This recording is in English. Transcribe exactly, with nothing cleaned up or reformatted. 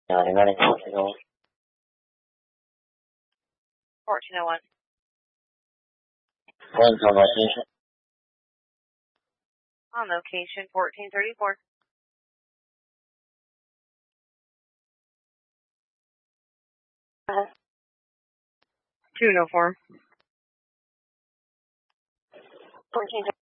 Uh, running fourteen oh one. fourteen oh one. Wings on location. On location, fourteen thirty-four. Uh-huh. two oh four. fourteen